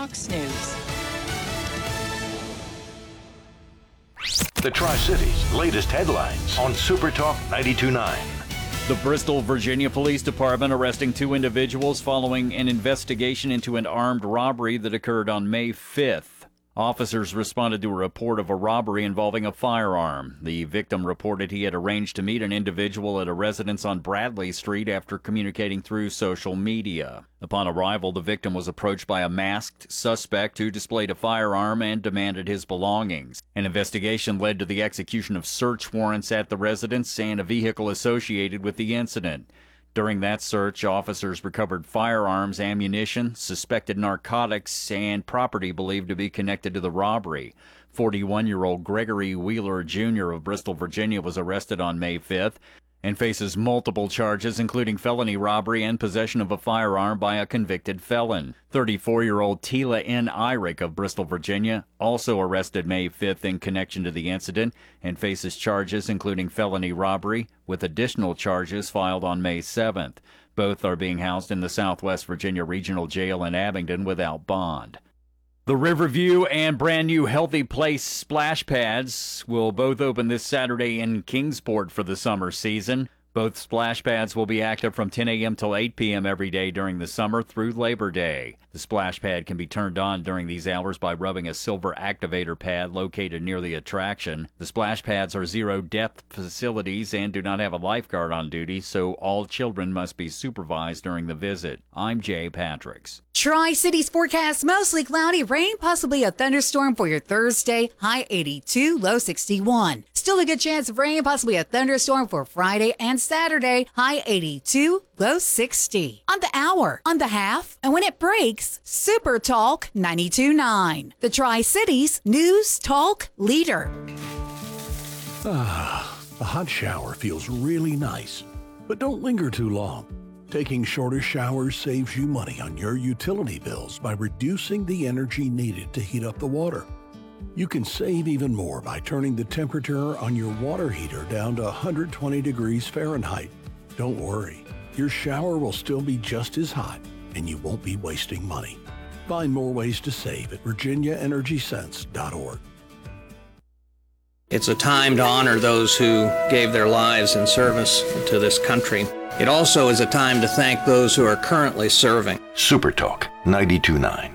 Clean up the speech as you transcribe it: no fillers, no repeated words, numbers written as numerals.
Fox News. The Tri-Cities' latest headlines on SuperTalk 92.9. The Bristol, Virginia Police Department arresting 2 individuals following an investigation into an armed robbery that occurred on May 5th. Officers responded to a report of a robbery involving a firearm. The victim reported he had arranged to meet an individual at a residence on Bradley Street after communicating through social media. Upon arrival, the victim was approached by a masked suspect who displayed a firearm and demanded his belongings. An investigation led to the execution of search warrants at the residence and a vehicle associated with the incident. During that search, officers recovered firearms, ammunition, suspected narcotics, and property believed to be connected to the robbery. 41-year-old Gregory Wheeler Jr. of Bristol, Virginia was arrested on May 5th and faces multiple charges, including felony robbery and possession of a firearm by a convicted felon. 34-year-old Tila N. Irick of Bristol, Virginia, also arrested May 5th in connection to the incident and faces charges including felony robbery, with additional charges filed on May 7th. Both are being housed in the Southwest Virginia Regional Jail in Abingdon without bond. The Riverview and brand new Healthy Place splash pads will both open this Saturday in Kingsport for the summer season. Both splash pads will be active from 10 a.m. till 8 p.m. every day during the summer through Labor Day. The splash pad can be turned on during these hours by rubbing a silver activator pad located near the attraction. The splash pads are zero-depth facilities and do not have a lifeguard on duty, so all children must be supervised during the visit. I'm Jay Patricks. Tri-Cities forecast mostly cloudy, rain, possibly a thunderstorm for your Thursday, high 82, low 61. Still a good chance of rain, possibly a thunderstorm for Friday and Saturday, high 82, low 60. On the hour, on the half, and when it breaks, Super Talk 92.9. The Tri-Cities News Talk Leader. A hot shower feels really nice, but don't linger too long. Taking shorter showers saves you money on your utility bills by reducing the energy needed to heat up the water. You can save even more by turning the temperature on your water heater down to 120 degrees Fahrenheit. Don't worry, your shower will still be just as hot and you won't be wasting money. Find more ways to save at virginiaenergysense.org. It's a time to honor those who gave their lives in service to this country. It also is a time to thank those who are currently serving. SuperTalk 92.9.